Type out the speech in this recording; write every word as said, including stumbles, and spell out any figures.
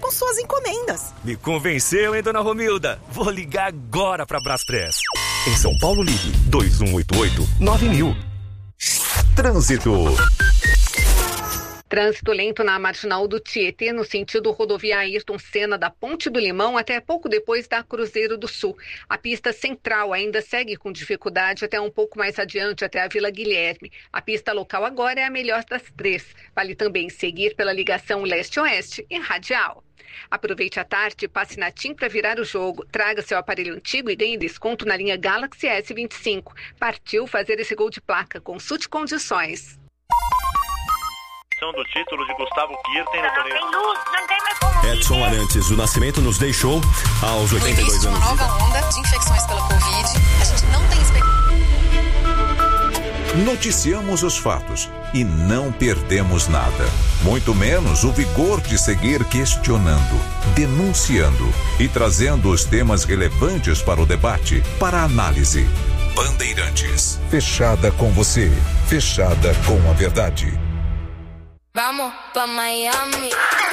com suas encomendas. Me convenceu, hein, dona Romilda? Vou ligar agora pra Braspress. Em São Paulo, ligue dois um oito oito nove mil. Trânsito. Trânsito lento na Marginal do Tietê, no sentido rodovia Ayrton Senna, da Ponte do Limão até pouco depois da Cruzeiro do Sul. A pista central ainda segue com dificuldade até um pouco mais adiante, até a Vila Guilherme. A pista local agora é a melhor das três. Vale também seguir pela ligação leste-oeste e radial. Aproveite a tarde e passe na TIM para virar o jogo. Traga seu aparelho antigo e dê desconto na linha Galaxy S vinte e cinco. Partiu fazer esse gol de placa. Consulte condições. Do título de Gustavo Kirten no torneio. Não tem luz, não tem mais como. Edson Arantes do Nascimento nos deixou aos oitenta e dois anos. Uma nova onda de infecções pela Covid. A gente não tem expectativa. Noticiamos os fatos e não perdemos nada. Muito menos o vigor de seguir questionando, denunciando e trazendo os temas relevantes para o debate, para a análise. Bandeirantes. Fechada com você. Fechada com a verdade. Vamos pa' Miami.